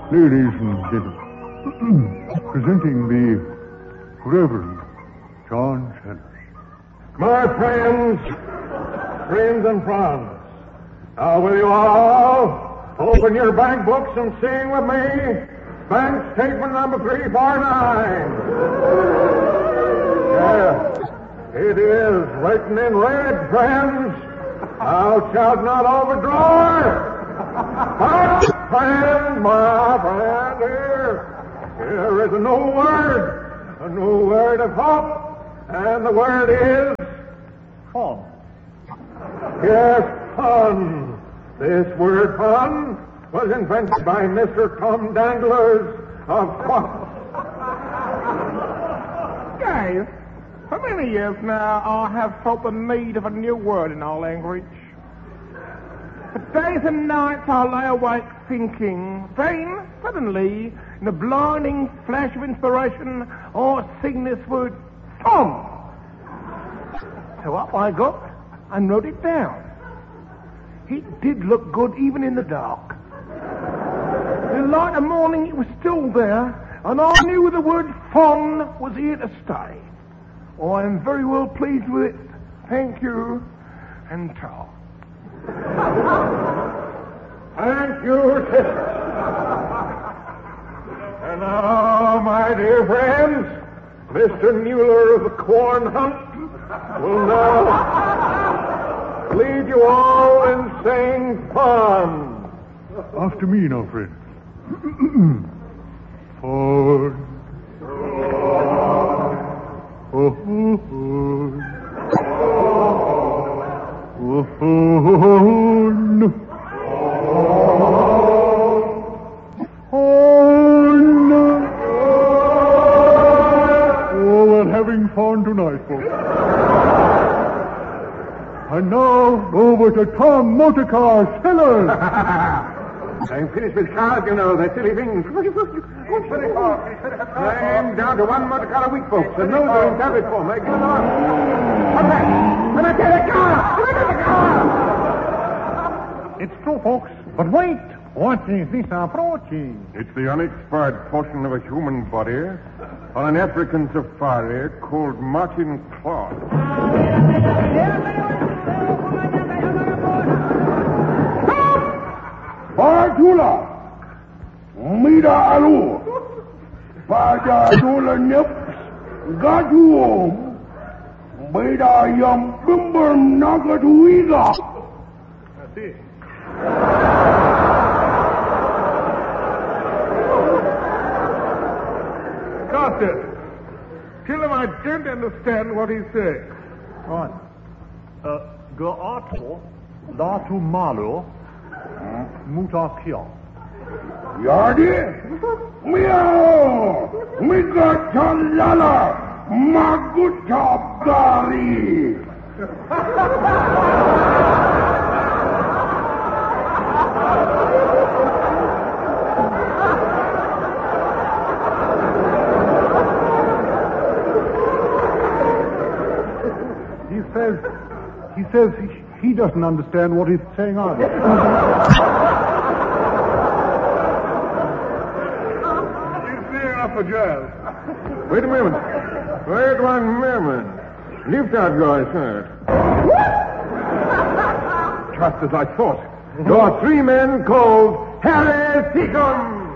Ladies and gentlemen, presenting the Reverend John Sellers. My friends and friends, now will you all open your bank books and sing with me bank statement number 349. Yes, it is written in red, friends. Thou shalt not overdraw it. But, friend, my friend, here is a new word of hope, and the word is Fun. yes, fun. This word fun was invented by Mr. Tom Danglers of Guys, for many years now, I have felt the need of a new word in our language. For days and nights I lay awake thinking. Then, suddenly, in a blinding flash of inspiration, I sing this word, fun. So up I got and wrote it down. It did look good even in the dark. In the light of morning, it was still there, and I knew the word fun was here to stay. I am very well pleased with it. Thank you, and ta. Thank you, sister. And now, my dear friends, Mr. Mueller of the Corn Hunt will now lead you all in saying fun. After me now, friends. Fun. Oh, we're having fun tonight, folks. And now, over to Tom Motorcar Sellers. I'm finished with cars, you know, they're silly things. I'm down to one motor car a week, folks, and those are in habit for me. Give them on. What's that? Let me get a car! Let me get a car! It's true, folks. But wait. What is this approaching? It's the unexpired portion of a human body on an African safari called Martin Clark. Partula, Mida Alu, Pada Dula Nips, Gatuom, Bida Yam Bimber Nagatuiga. That's it. Carter, tell him I don't understand what he's saying. Right. Gato, Datu Malu, Mutakia. Yardi, Meow, Mika Chalala, Maguta Gari. He says he doesn't understand what he's saying either. He's seeing enough for jazz. Wait a moment. Wait 1 moment. Lift out your shirt. Just as I thought. There are 3 men called Harry Seacombe.